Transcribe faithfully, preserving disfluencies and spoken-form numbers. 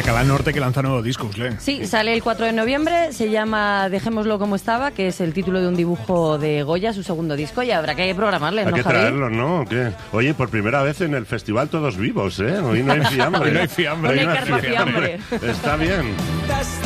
Alcalá Norte, que lanza nuevo disco, Usle. Sí, sale el cuatro de noviembre, se llama Dejémoslo como estaba, que es el título de un dibujo de Goya, su segundo disco, y habrá que programarle, Hay ¿no, que Javi? traerlo, ¿no? ¿Qué? Oye, por primera vez en el festival todos vivos, ¿eh? Hoy no hay fiambre. Hoy no hay fiambre. Hoy no hay Hoy carpa fiambre. Está bien.